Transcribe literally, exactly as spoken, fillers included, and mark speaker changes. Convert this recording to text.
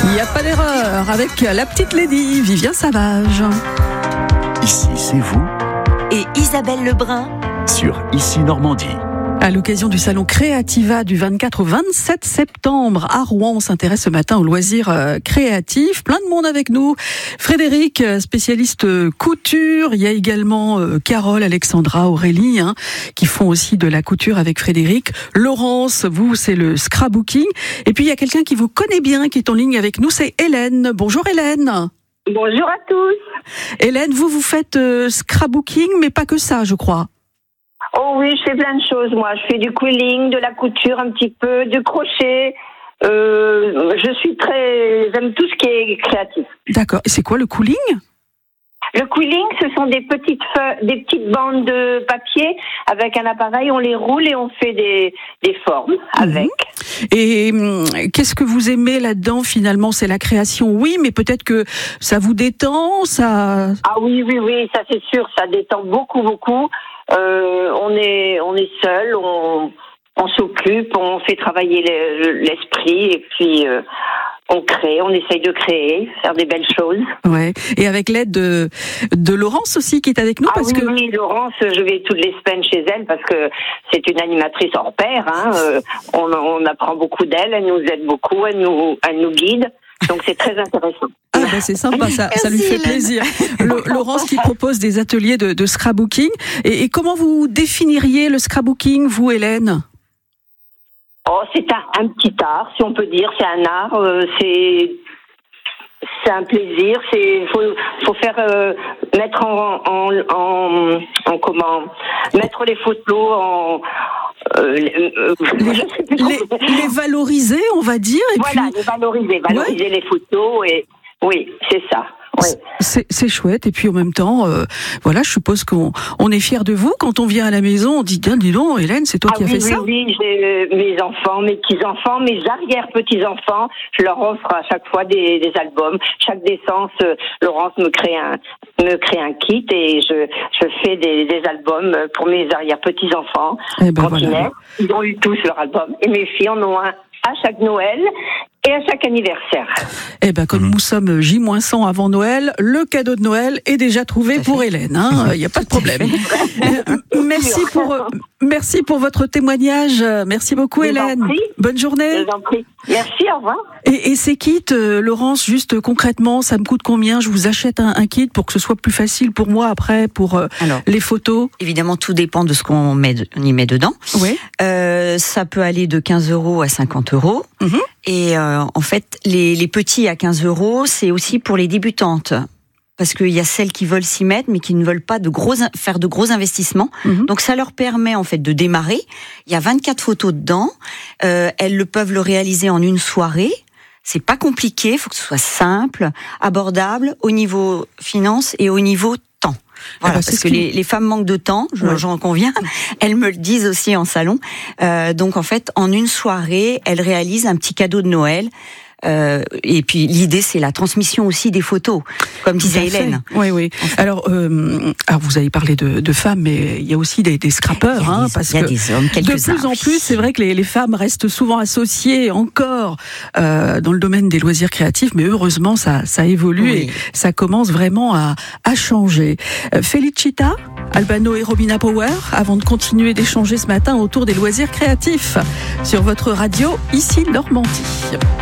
Speaker 1: Il n'y a pas d'erreur avec la petite Lady, Vivien Savage.
Speaker 2: Ici, c'est vous
Speaker 3: et Isabelle Lebrun
Speaker 2: sur Ici Normandie.
Speaker 1: À l'occasion du salon Créativa du vingt-quatre au vingt-sept septembre à Rouen, on s'intéresse ce matin aux loisirs créatifs. Plein de monde avec nous. Frédéric, spécialiste couture. Il y a également Carole, Alexandra, Aurélie, hein, qui font aussi de la couture avec Frédéric. Laurence, vous, c'est le scrapbooking. Et puis, il y a quelqu'un qui vous connaît bien, qui est en ligne avec nous, c'est Hélène. Bonjour Hélène.
Speaker 4: Bonjour à tous.
Speaker 1: Hélène, vous, vous faites euh, scrapbooking, mais pas que ça, je crois.
Speaker 4: Oh oui, je fais plein de choses, moi. Je fais du quilling, de la couture un petit peu, du crochet. Euh, je suis très... J'aime tout ce qui est créatif.
Speaker 1: D'accord. Et c'est quoi le quilling ?
Speaker 4: Le quilling, ce sont des petites feuilles, des petites bandes de papier avec un appareil. On les roule et on fait des, des formes avec.
Speaker 1: Mmh. Et hum, qu'est-ce que vous aimez là-dedans finalement ? C'est la création, oui, mais peut-être que ça vous détend, ça...
Speaker 4: Ah oui, oui, oui, ça c'est sûr. Ça détend beaucoup, beaucoup. Euh, on est, on est seul, on, on s'occupe, on fait travailler l'esprit et puis euh, on crée, on essaye de créer, faire des belles choses.
Speaker 1: Ouais. Et avec l'aide de, de Laurence aussi qui est avec nous,
Speaker 4: ah
Speaker 1: parce
Speaker 4: oui,
Speaker 1: que
Speaker 4: oui, Laurence, je vais toutes les semaines chez elle parce que c'est une animatrice hors pair. Hein, euh, on, on apprend beaucoup d'elle, elle nous aide beaucoup, elle nous, elle nous guide. Donc c'est très intéressant.
Speaker 1: Ah ben c'est sympa, ça, ça lui fait plaisir. Le, Laurence qui propose des ateliers de, de scrapbooking. Et, et comment vous définiriez le scrapbooking, vous Hélène ?
Speaker 4: Oh, c'est un, un petit art, si on peut dire. C'est un art, euh, c'est c'est un plaisir. C'est faut faut faire euh, mettre en en, en en comment mettre les photos en Euh, euh,
Speaker 1: les, les, les valoriser, on va dire. Et
Speaker 4: voilà,
Speaker 1: puis...
Speaker 4: les valoriser, valoriser ouais. les photos et oui, c'est ça. Ouais.
Speaker 1: C'est, c'est chouette. Et puis en même temps, euh, voilà, je suppose qu'on on est fiers de vous quand on vient à la maison. On dit, tiens, dis donc, Hélène, c'est toi
Speaker 4: ah
Speaker 1: qui
Speaker 4: oui,
Speaker 1: as fait
Speaker 4: oui,
Speaker 1: ça.
Speaker 4: Oui, oui, j'ai mes enfants, mes petits-enfants, mes arrière-petits-enfants. Je leur offre à chaque fois des, des albums. Chaque naissance, euh, Laurence me crée un me crée un kit et je je fais des, des albums pour mes arrière-petits-enfants.
Speaker 1: Eh ben voilà.
Speaker 4: Ils ont eu tous leur album. Et mes filles en ont un à chaque Noël et à chaque anniversaire.
Speaker 1: Eh ben, comme nous sommes J cent avant Noël, le cadeau de Noël est déjà trouvé pour Hélène. Il hein, n'y a pas de problème. merci pour merci pour votre témoignage. Merci beaucoup, Hélène. Bonne journée.
Speaker 4: Je vous en prie. Merci, au revoir.
Speaker 1: Et, et ces kits, euh, Laurence, juste concrètement, ça me coûte combien ? Je vous achète un, un kit pour que ce soit plus facile pour moi après, pour euh, Alors, les photos.
Speaker 3: Évidemment, tout dépend de ce qu'on met, on y met dedans.
Speaker 1: Oui.
Speaker 3: Euh, ça peut aller de quinze euros à cinquante euros. Mm-hmm. Et euh, en fait, les, les petits à quinze euros, c'est aussi pour les débutantes. Parce qu'il y a celles qui veulent s'y mettre, mais qui ne veulent pas de gros, faire de gros investissements. Mmh. Donc ça leur permet en fait de démarrer. Il y a vingt-quatre photos dedans. Euh, elles le peuvent le réaliser en une soirée. C'est pas compliqué. Il faut que ce soit simple, abordable, au niveau finance et au niveau temps. Voilà, ah bah parce que qui... les, les femmes manquent de temps, ouais. J'en conviens. Elles me le disent aussi en salon. Euh, donc en fait, en une soirée, elles réalisent un petit cadeau de Noël. Euh, et puis l'idée, c'est la transmission aussi des photos, comme disait Hélène.
Speaker 1: Oui, oui. Alors, euh, alors vous avez parlé de, de femmes, mais il y a aussi des, des scrappeurs, hein,
Speaker 3: des,
Speaker 1: parce
Speaker 3: il y a
Speaker 1: que
Speaker 3: des hommes,
Speaker 1: de plus en plus, c'est vrai que les, les femmes restent souvent associées encore euh, dans le domaine des loisirs créatifs, mais heureusement, ça, ça évolue oui. et ça commence vraiment à, à changer. Euh, Felicita, Albano et Robina Power, avant de continuer d'échanger ce matin autour des loisirs créatifs sur votre radio, Ici Normandie.